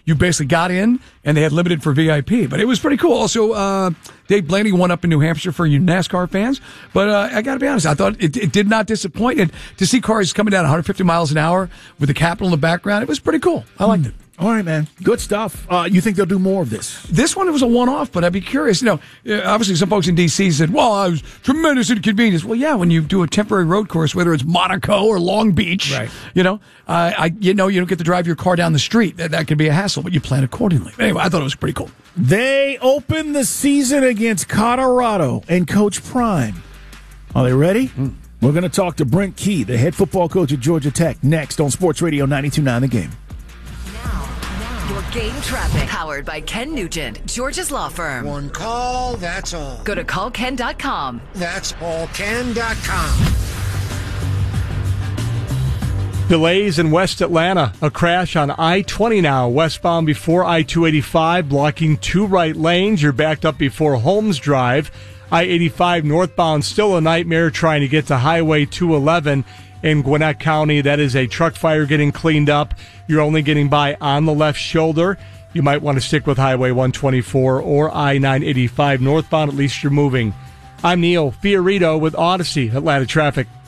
you basically got in, and they had limited for VIP. But it was pretty cool. Also, Dave Blaney won up in New Hampshire for you NASCAR fans. But I got to be honest, I thought it did not disappoint. And to see cars coming down 150 miles an hour with the Capitol in the background, it was pretty cool. I liked it. All right, man. Good stuff. You think they'll do more of this? This one, it was a one-off, but I'd be curious. Obviously some folks in D.C. said, well, I was tremendous inconvenience. Well, yeah, when you do a temporary road course, whether it's Monaco or Long Beach, right. you don't get to drive your car down the street. That can be a hassle, but you plan accordingly. Anyway, I thought it was pretty cool. They open the season against Colorado and Coach Prime. Are they ready? We're going to talk to Brent Key, the head football coach at Georgia Tech, next on Sports Radio 92.9 The Game. Your game traffic, powered by Ken Nugent, Georgia's law firm. One call, that's all. Go to callken.com. That's allken.com. Delays in West Atlanta. A crash on I-20 now, westbound before I-285, blocking 2 right lanes. You're backed up before Holmes Drive. I-85 northbound, still a nightmare trying to get to Highway 211 in Gwinnett County. That is a truck fire getting cleaned up. You're only getting by on the left shoulder. You might want to stick with Highway 124 or I-985 northbound. At least you're moving. I'm Neil Fiorito with Odyssey Atlanta Traffic.